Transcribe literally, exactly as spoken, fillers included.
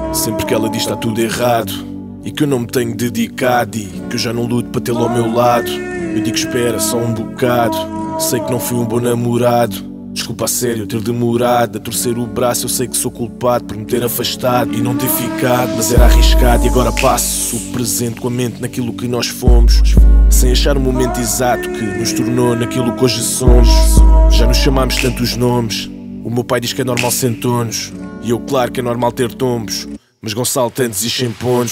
Sempre que ela diz está tudo errado e que eu não me tenho dedicado e que eu já não luto para tê-la ao meu lado, eu digo espera só um bocado. Sei que não fui um bom namorado, desculpa a sério ter demorado a torcer o braço. Eu sei que sou culpado por me ter afastado e não ter ficado, mas era arriscado. E agora passo o presente com a mente naquilo que nós fomos, sem achar o momento exato que nos tornou naquilo que hoje somos. Já nos chamámos tantos nomes, o meu pai diz que é normal sentonos, e eu claro que é normal ter tombos, mas Gonçalo tantos e champones.